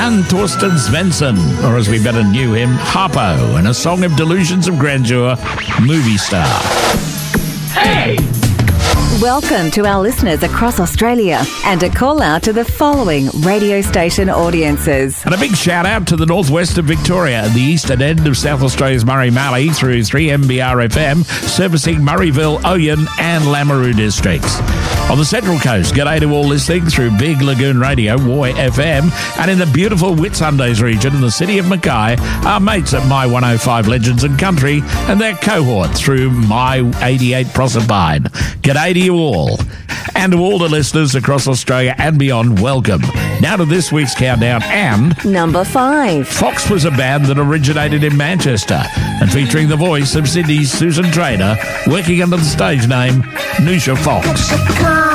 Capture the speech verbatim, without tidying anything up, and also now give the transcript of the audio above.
Young Torsten Svensson, or as we better knew him, Harpo, in a song of delusions of grandeur, Movie Star. Hey! Welcome to our listeners across Australia and a call out to the following radio station audiences. And a big shout out to the northwest of Victoria and the eastern end of South Australia's Murray-Mallee through three M B R F M, servicing Murrayville, Oyen and Lameroo districts. On the Central Coast, g'day to all listening through Big Lagoon Radio, Woy F M, and in the beautiful Whitsundays region in the city of Mackay, our mates at My one oh five Legends and Country and their cohort through My eighty-eight Proserpine. G'day to you all. And to all the listeners across Australia and beyond, welcome. Now to this week's countdown and... Number five. Fox was a band that originated in Manchester and featuring the voice of Sydney's Susan Trainer, working under the stage name Nusha Fox.